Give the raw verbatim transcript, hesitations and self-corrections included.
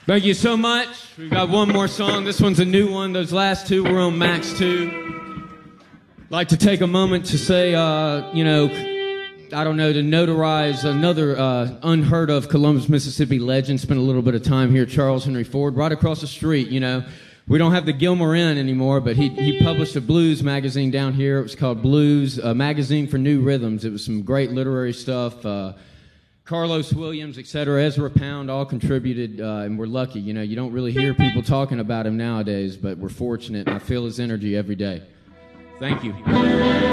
Thank you so much. We've got one more song. This one's a new one. Those last two were on Max two. I'd like to take a moment to say, uh, you know, I don't know, to notarize another uh, unheard of Columbus, Mississippi legend. Spent a little bit of time here, Charles Henry Ford, right across the street, you know. We don't have the Gilmore Inn anymore, but he, he published a blues magazine down here. It was called Blues, a magazine for new rhythms. It was some great literary stuff. Uh, Carlos Williams, et cetera, Ezra Pound all contributed, uh, and we're lucky. You know, you don't really hear people talking about him nowadays, but we're fortunate, and I feel his energy every day. Thank you.